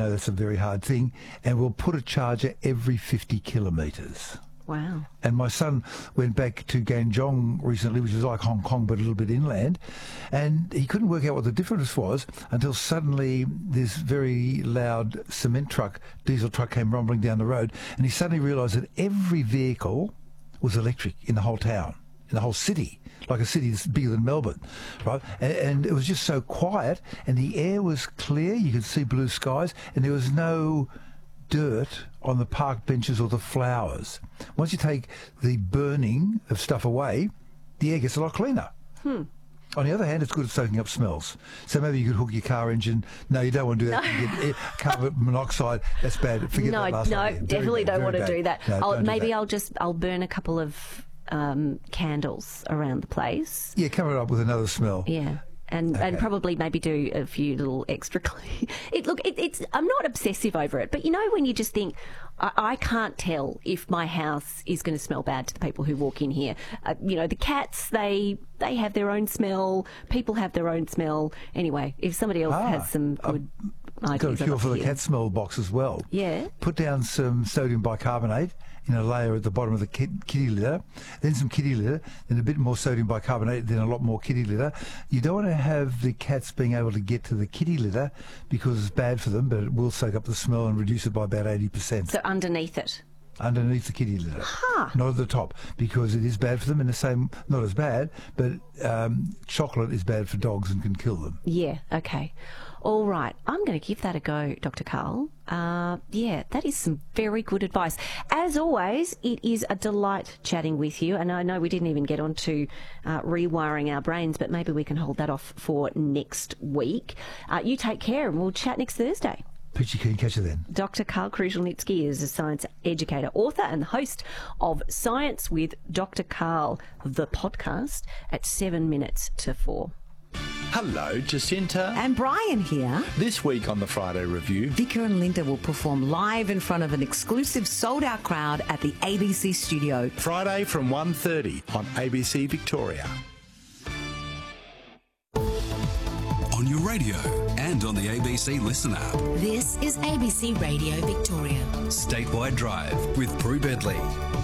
know that's a very hard thing. And we'll put a charger every 50 kilometres. Wow. And my son went back to Ganjong recently, which is like Hong Kong but a little bit inland, and he couldn't work out what the difference was until suddenly this very loud diesel truck came rumbling down the road, and he suddenly realised that every vehicle was electric in the whole town, in the whole city, like a city that's bigger than Melbourne, right? And it was just so quiet, and the air was clear, you could see blue skies, and there was no dirt on the park benches or the flowers. Once you take the burning of stuff away, the air gets a lot cleaner. On the other hand, it's good at soaking up smells. So maybe you could hook your car engine. No, you don't want to do that. You get carbon monoxide. That's bad. Forget that last idea. No, definitely don't want to do that. No, maybe I'll burn a couple of candles around the place. Yeah, cover it up with another smell. Yeah. And probably maybe do a few little extra clean. I'm not obsessive over it, but you know when you just think, I can't tell if my house is going to smell bad to the people who walk in here. The cats, they have their own smell. People have their own smell. Anyway, if somebody else has some good ideas, got a cure for the cat smell box as well. Yeah. Put down some sodium bicarbonate in a layer at the bottom of the kitty litter, then some kitty litter, then a bit more sodium bicarbonate, then a lot more kitty litter. You don't want to have the cats being able to get to the kitty litter because it's bad for them, but it will soak up the smell and reduce it by about 80%. So underneath it? Underneath the kitty litter, not at the top, because it is bad for them. In the same, not as bad, but chocolate is bad for dogs and can kill them. Yeah, okay. All right, I'm going to give that a go, Dr. Karl. Yeah, that is some very good advice. As always, it is a delight chatting with you, and I know we didn't even get on to rewiring our brains, but maybe we can hold that off for next week. You take care, and we'll chat next Thursday. Peachy Keen, catch you then. Dr. Karl Kruszelnicki is a science educator, author and the host of Science with Dr. Karl, the podcast, at 7 minutes to 4. Hello, Jacinta. And Brian here. This week on the Friday Review, Vicar and Linda will perform live in front of an exclusive sold-out crowd at the ABC studio. Friday from 1:30 on ABC Victoria. On your radio and on the ABC Listen app. This is ABC Radio Victoria. Statewide Drive with Prue Bedley.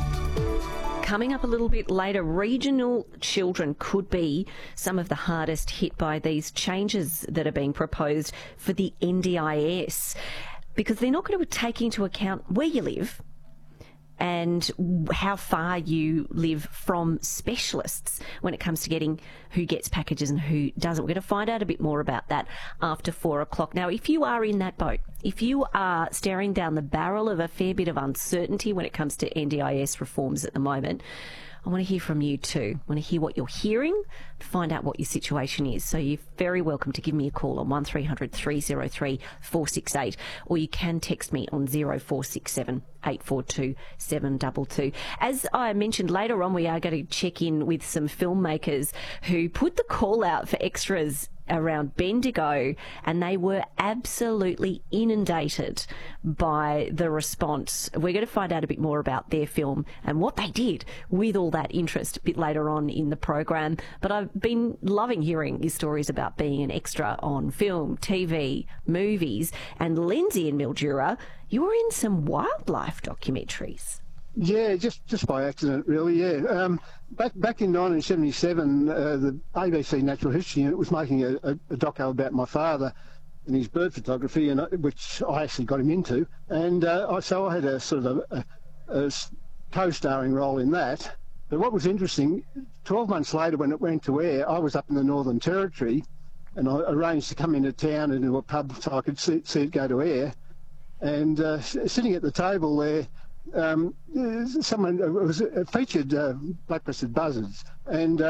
Coming up a little bit later, regional children could be some of the hardest hit by these changes that are being proposed for the NDIS, because they're not going to take into account where you live and how far you live from specialists when it comes to getting who gets packages and who doesn't. We're going to find out a bit more about that after 4 o'clock. Now, if you are in that boat, if you are staring down the barrel of a fair bit of uncertainty when it comes to NDIS reforms at the moment, I want to hear from you too. I want to hear what you're hearing, find out what your situation is. So you're very welcome to give me a call on 1300 303 468, or you can text me on 0467 842 722. As I mentioned later on, we are going to check in with some filmmakers who put the call out for extras around Bendigo, and they were absolutely inundated by the response. We're going to find out a bit more about their film and what they did with all that interest a bit later on in the program. But I've been loving hearing your stories about being an extra on film, TV, movies, and Lindsay and Mildura, you were in some wildlife documentaries. Yeah, just by accident, really. Yeah, back in 1977, the ABC Natural History Unit was making a doco about my father and his bird photography, and which I actually got him into. And so I had a sort of a co-starring role in that. But what was interesting, 12 months later, when it went to air, I was up in the Northern Territory, and I arranged to come into town into a pub so I could see it go to air. And sitting at the table there, someone was featured black-breasted buzzards, and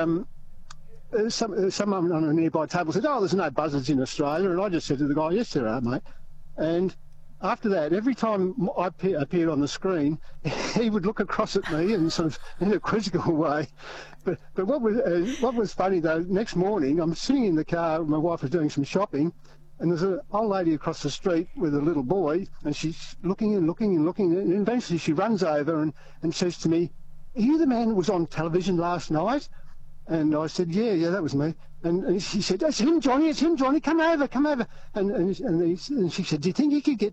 someone on a nearby table said, "Oh, there's no buzzards in Australia," and I just said to the guy, "Yes, there are, mate." And after that, every time I appeared on the screen, he would look across at me and sort of in a quizzical way. But what was funny though, next morning I'm sitting in the car, my wife was doing some shopping, and there's an old lady across the street with a little boy, and she's looking and looking and looking, and eventually she runs over and says to me, "Are you the man that was on television last night?" And I said, yeah, that was me. And she said, "It's him, Johnny, come over. And she said, "Do you think you could get